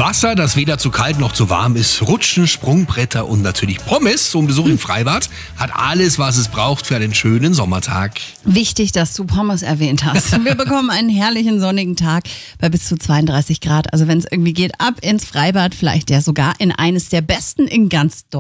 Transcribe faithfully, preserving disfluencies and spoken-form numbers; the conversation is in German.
Wasser, das weder zu kalt noch zu warm ist, Rutschen, Sprungbretter und natürlich Pommes. So ein Besuch im Freibad hat alles, was es braucht für einen schönen Sommertag. Wichtig, dass du Pommes erwähnt hast. Wir bekommen einen herrlichen sonnigen Tag bei bis zu zweiunddreißig Grad. Also wenn es irgendwie geht, ab ins Freibad, vielleicht ja sogar in eines der besten in ganz Deutschland.